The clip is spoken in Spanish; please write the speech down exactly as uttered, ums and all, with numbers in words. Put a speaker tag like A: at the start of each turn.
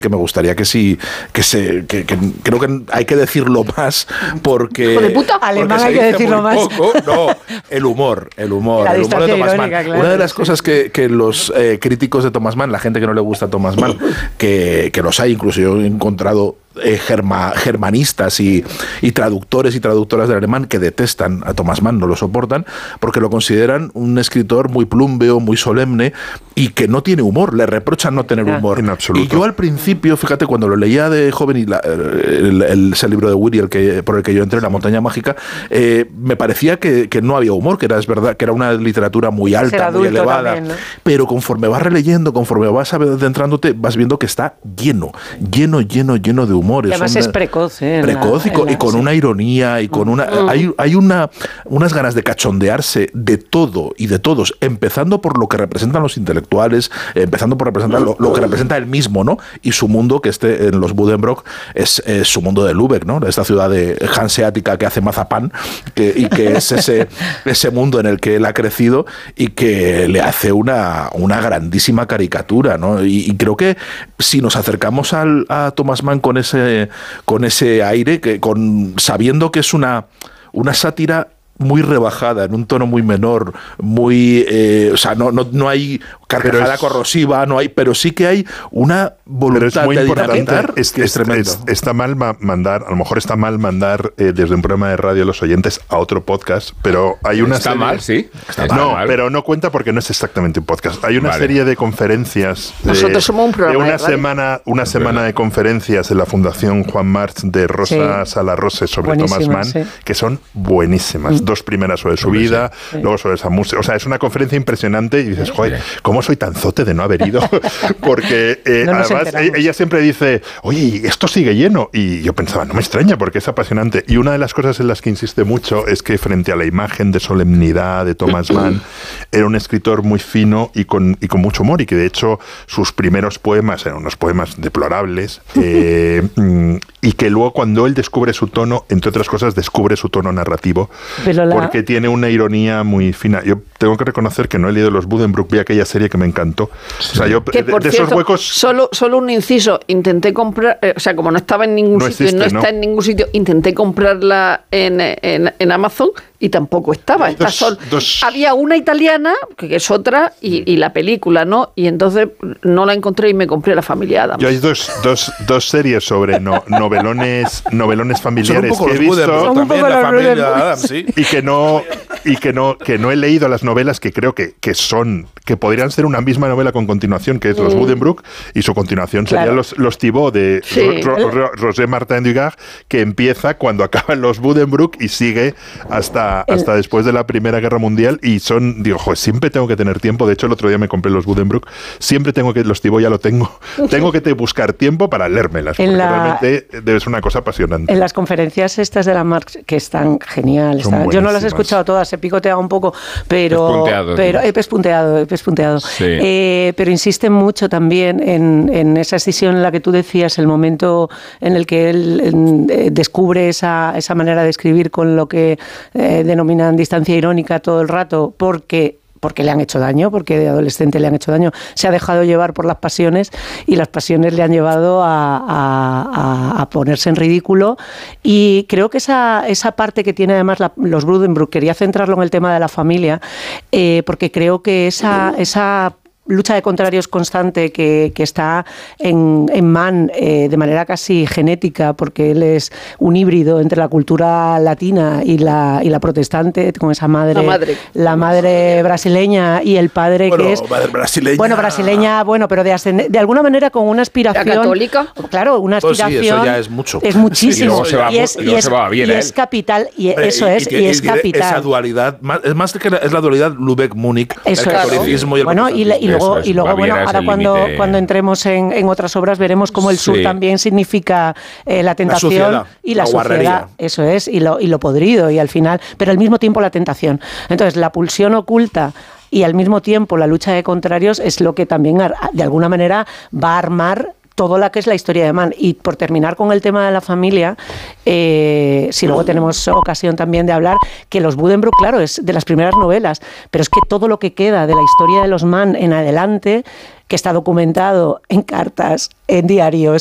A: que me gustaría que sí, que se, que, que creo que hay que decirlo más porque...
B: Hijo de puta, alemán hay que decirlo más.
A: Poco. No, el humor, el humor,
B: la
A: el humor de Thomas
B: irónica,
A: Mann.
B: claro,
A: Una de las
B: sí.
A: cosas que, que los eh, críticos de Thomas Mann, la gente que no le gusta a Thomas Mann, que, que los hay, incluso yo he encontrado eh, germa, germanistas y, y traductores y traductoras del alemán que detestan a Thomas Mann, no lo soportan, porque lo consideran un escritor muy plúmbeo, muy solemne y que no tiene humor, le reprochan no tener humor.
C: En absoluto.
A: Y yo al principio, fíjate, cuando lo leía de joven y la, el, el, ese libro de Weary, el que, por el que yo entré, La montaña mágica, eh, me parecía que, que no había humor, que era, es verdad, que era una literatura muy alta, muy elevada, también, ¿no? Pero conforme vas releyendo, conforme vas adentrándote, vas viendo que está lleno, lleno, lleno, lleno de humor.
B: Y además es, una, es precoz, ¿eh?
A: Precoz
B: la,
A: y, con,
B: la,
A: y con
B: sí.
A: una ironía y con una... Mm. Hay, hay una, unas ganas de cachondearse de todo y de todos, empezando por lo que representan los intelectuales, empezando por representar lo, lo que representa él mismo, ¿no? Y su mundo, que este en los Buddenbrook es, es su mundo de Lübeck, ¿no? Esta ciudad de hanseática que hace mazapán que, y que es ese, ese mundo en el que él ha crecido y que le hace una, una grandísima caricatura, ¿no? Y, y creo que si nos acercamos al, a Thomas Mann con ese, con ese aire, que con sabiendo que es una, una sátira muy rebajada, en un tono muy menor, muy... Eh, o sea, no, no, no hay carcajada es, corrosiva, no hay, pero sí que hay una voluntad de dinamitar
C: es,
A: que es, es tremendo.
C: Es, está mal mandar, a lo mejor está mal mandar eh, desde un programa de radio a los oyentes a otro podcast, pero hay una
D: está
C: serie...
D: mal, sí. Está
C: no,
D: mal.
C: pero no cuenta porque no es exactamente un podcast. Hay una vale. serie de conferencias... De,
B: Nosotros somos un programa
C: de una
B: de radio.
C: semana, una semana de conferencias en la Fundación Juan March de Rosa sí. Sala Rose sobre Thomas Mann, sí. que son buenísimas. Mm. Dos primeras sobre su vida, sí. luego sobre esa música. O sea, es una conferencia impresionante y dices, joder, ¿cómo soy tan zote de no haber ido? Porque eh, no además enteramos. ella siempre dice, oye, esto sigue lleno. Y yo pensaba, no me extraña porque es apasionante. Y una de las cosas en las que insiste mucho es que frente a la imagen de solemnidad de Thomas Mann, era un escritor muy fino y con, y con mucho humor, y que de hecho sus primeros poemas eran unos poemas deplorables, eh, y que luego cuando él descubre su tono, entre otras cosas, descubre su tono narrativo, la... porque tiene una ironía muy fina. Yo tengo que reconocer que no he leído los Buddenbrook, vi aquella serie que me encantó. O sea, yo
B: que,
C: de,
B: por
C: de
B: cierto,
C: esos huecos...
B: Solo, solo un inciso, intenté comprar, eh, o sea, como no estaba en ningún
C: no
B: sitio,
C: existe,
B: no está
C: ¿no?
B: en ningún sitio, intenté comprarla en, en, en Amazon y tampoco estaba. Está
C: dos,
B: sol...
C: dos...
B: Había una italiana, que es otra, y, y la película, ¿no? Y entonces no la encontré y me compré La familia Adams.
C: Yo hay dos, dos, dos series sobre no, novelones, novelones familiares que he visto.
A: También La familia Adams, sí.
C: Y que no... y que no que no he leído las novelas que creo que, que son que podrían ser una misma novela con continuación, que es mm. Los Buddenbrook, y su continuación sería claro. los, los Thibaut de sí. Ro, Ro, Ro, Roger Martin Dugard, que empieza cuando acaban los Buddenbrook y sigue hasta, el, hasta después de la Primera Guerra Mundial. Y son, digo, joder, siempre tengo que tener tiempo. De hecho, el otro día me compré los Buddenbrook. Siempre tengo que, los Thibaut ya lo tengo. Tengo que te buscar tiempo para leérmelas, porque la, realmente debe ser una cosa apasionante.
B: En las conferencias estas de la Marx, que están geniales, yo no las he escuchado todas, he picoteado un poco, pero,
D: pespunteado,
B: pero he pespunteado, he pespunteado. Sí. Eh, pero insiste mucho también en, en esa escisión en la que tú decías, el momento en el que él en, eh, descubre esa, esa manera de escribir con lo que eh, denominan distancia irónica todo el rato, porque porque le han hecho daño, porque de adolescente le han hecho daño, se ha dejado llevar por las pasiones y las pasiones le han llevado a, a, a ponerse en ridículo, y creo que esa, esa parte que tiene además la, los Buddenbrook, quería centrarlo en el tema de la familia, eh, porque creo que esa, esa lucha de contrarios constante que, que está en, en Mann eh, de manera casi genética, porque él es un híbrido entre la cultura latina y la, y la protestante, con esa madre, la madre, la madre brasileña y el padre
A: bueno,
B: que es
A: madre brasileña.
B: bueno brasileña, bueno, pero de, ascend- de alguna manera con una aspiración
E: ¿La católica?
B: Claro, una aspiración.
A: Pues sí, eso ya es mucho.
B: Es muchísimo.
D: Sí, y,
B: y es, y es,
D: bien,
B: y
D: ¿eh?
B: es capital, y
A: Hombre,
B: eso
A: y,
B: es,
A: y,
B: y, y es capital.
A: Esa dualidad, es más que la, es la dualidad Lübeck-Múnich, el catolicismo y el
B: bueno, y, le, y luego,
D: es,
B: y luego bueno, ahora cuando,
D: límite.
B: cuando entremos en, en otras obras veremos cómo el sur
D: sí.
B: también significa eh, la tentación
A: la suciedad,
B: y la,
A: la
B: suciedad,
A: guarrería.
B: eso es, y lo, y lo podrido, y al final, pero al mismo tiempo la tentación. Entonces, la pulsión oculta y al mismo tiempo la lucha de contrarios es lo que también de alguna manera va a armar todo lo que es la historia de Mann. Y por terminar con el tema de la familia, eh, si luego tenemos ocasión también de hablar, que los Buddenbrook, claro, es de las primeras novelas, pero es que todo lo que queda de la historia de los Mann en adelante, que está documentado en cartas, en diarios,